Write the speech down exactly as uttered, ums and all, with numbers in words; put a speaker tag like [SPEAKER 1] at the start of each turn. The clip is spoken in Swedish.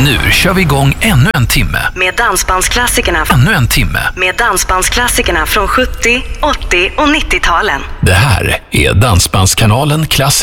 [SPEAKER 1] Nu kör vi igång ännu en timme.
[SPEAKER 2] Med dansbandsklassikerna.
[SPEAKER 1] Ännu en timme.
[SPEAKER 2] Med dansbandsklassikerna från sjuttio, åttio och nittio-talen.
[SPEAKER 1] Det här är Dansbandskanalen Klassiker.